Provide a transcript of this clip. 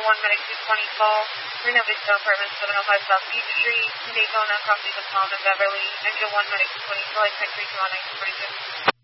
1 Medic 220 call, Reno Vista Apartment 705 South Beach Street, Daytona, Coffee, the Palm, and Beverly. Engine 1 Medic 220 call, I 321 1942.